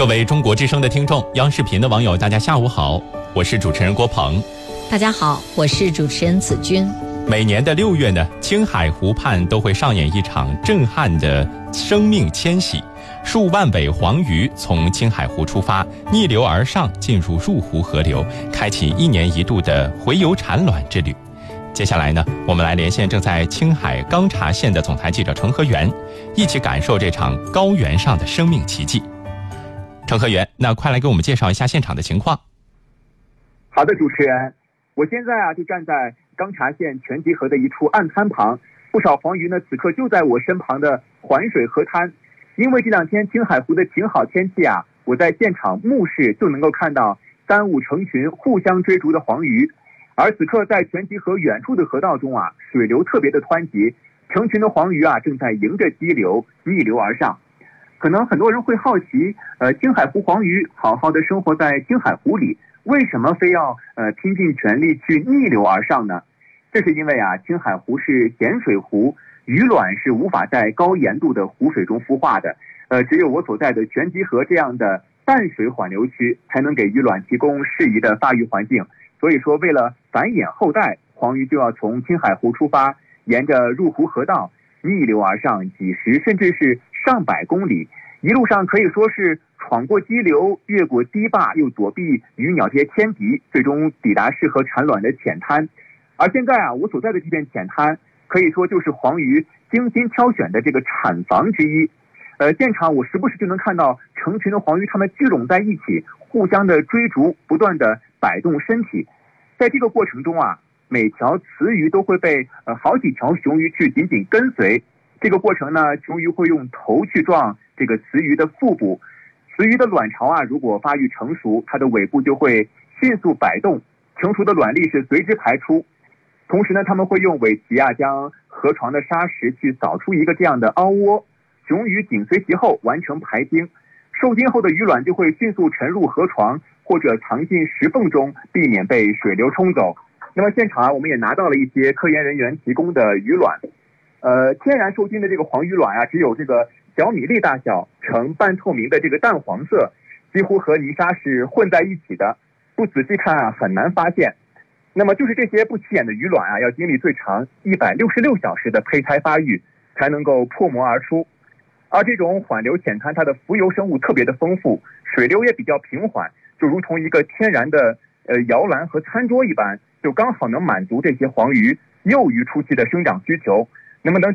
各位中国之声的听众，央视频的网友，大家下午好，我是主持人郭鹏。 大家好，我是主持人子君。 每年的6月呢，青海湖畔都会上演一场震撼的生命迁徙，数万尾黄鱼从青海湖出发，逆流而上，进入入湖河流，开启1年1度的洄游产卵之旅。接下来呢，我们来连线正在青海钢察县的总台记者程和源，一起感受这场高原上的生命奇迹。程和源，那快来给我们介绍一下现场的情况。 好的，主持人，我现在就站在钢察县全集河的一处岸滩旁，不少黄鱼呢此刻就在我身旁的环水河滩。因为这2天青海湖的晴好天气啊，我在现场目视就能够看到3、5成群互相追逐的黄鱼。而此刻在全集河远处的河道中啊，水流特别的湍急，成群的黄鱼啊正在迎着激流逆流而上。可能很多人会好奇，青海湖黄鱼好好的生活在青海湖里，为什么非要拼尽全力去逆流而上呢？这是因为啊，青海湖是咸水湖，鱼卵是无法在高盐度的湖水中孵化的。只有我所在的全集河这样的淡水缓流区，才能给鱼卵提供适宜的发育环境。所以说，为了繁衍后代，黄鱼就要从青海湖出发，沿着入湖河道逆流而上几十甚至是上百公里，一路上可以说是闯过激流，越过堤坝，又躲避鱼鸟这些天敌，最终抵达适合产卵的浅滩。而现在啊，我所在的这片浅滩可以说就是黄鱼精心挑选的这个产房之一。现场我时不时就能看到成群的黄鱼，它们聚拢在一起，互相的追逐，不断的摆动身体。在这个过程中啊，每条雌鱼都会被好几条雄鱼去紧紧跟随。这个过程呢，雄鱼会用头去撞这个雌鱼的腹部，雌鱼的卵巢啊，如果发育成熟，它的尾部就会迅速摆动，成熟的卵粒是随之排出。同时呢，它们会用尾鳍啊，将河床的沙石去扫出一个这样的凹窝，雄鱼紧随其后完成排精。受精后的鱼卵就会迅速沉入河床或者藏进石缝中，避免被水流冲走。那么现场啊，我们也拿到了一些科研人员提供的鱼卵。天然受精的这个黄鱼卵啊，只有这个小米粒大小，呈半透明的这个淡黄色，几乎和泥沙是混在一起的，不仔细看啊很难发现。那么就是这些不起眼的鱼卵啊，要经历最长166小时的胚胎发育，才能够破膜而出。而这种缓流浅滩，它的浮游生物特别的丰富，水流也比较平缓，就如同一个天然的摇篮和餐桌一般，就刚好能满足这些黄鱼幼鱼初期的生长需求。那么